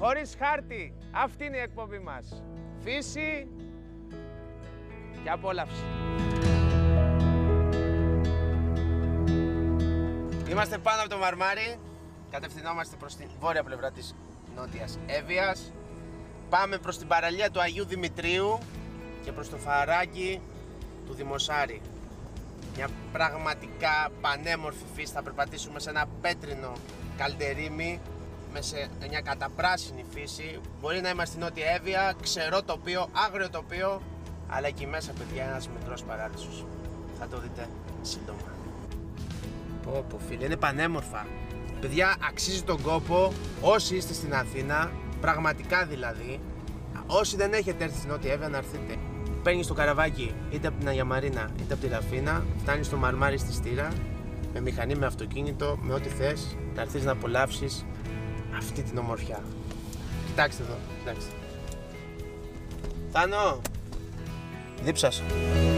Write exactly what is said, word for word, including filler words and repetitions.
χωρίς χάρτη. Αυτή είναι η εκπομπή μας. Φύση και απόλαυση. Είμαστε πάνω από το Μαρμάρι. Κατευθυνόμαστε προς την βόρεια πλευρά της Νότιας Εύβοιας. Πάμε προς την παραλία του Αγίου Δημητρίου και προς το φαράγγι του Δημοσάρη. Μια πραγματικά πανέμορφη φύση. Θα περπατήσουμε σε ένα πέτρινο καλντερίμι με σε μια καταπράσινη φύση. Μπορεί να είμαστε στην Νότια Εύβοια, ξερό τοπίο, άγριο τοπίο, αλλά εκεί μέσα, παιδιά, ένας μικρός παράδεισος. Θα το δείτε σύντομα. Πω πω φίλε, είναι πανέμορφα. Παιδιά, αξίζει τον κόπο όσοι είστε στην Αθήνα, πραγματικά δηλαδή. Όσοι δεν έχετε έρθει στην Νότια Εύβοια, να έρθετε. Παίρνεις το καραβάκι είτε από την Αγία Μαρίνα είτε από τη Ραφίνα, φτάνεις στο Μαρμάρι στη Στήρα, με μηχανή, με αυτοκίνητο, με ό,τι θες, να έρθεις να απολαύσεις αυτή την ομορφιά. Κοιτάξτε εδώ, κοιτάξτε. Θάνο, δίψα σου.